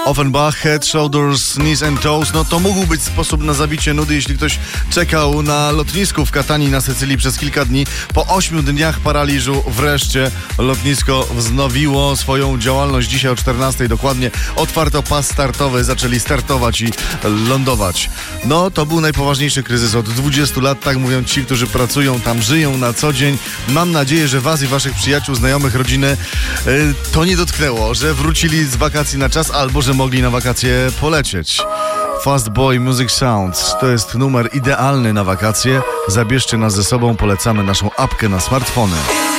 Offenbach, Head, Shoulders, Knees and Toes. No to mógł być sposób na zabicie nudy, jeśli ktoś czekał na lotnisku w Katanii na Sycylii przez kilka dni. Po 8 dniach paraliżu wreszcie lotnisko wznowiło swoją działalność. Dzisiaj o 14 dokładnie otwarto pas startowy, zaczęli startować i lądować. No to był najpoważniejszy kryzys od 20 lat, tak mówią ci, którzy pracują tam, żyją na co dzień. Mam nadzieję, że was i waszych przyjaciół, znajomych, rodziny to nie dotknęło, że wrócili z wakacji na czas albo że mogli na wakacje polecieć. Fast Boy Music Sounds to jest numer idealny na wakacje. Zabierzcie nas ze sobą, polecamy naszą apkę na smartfony.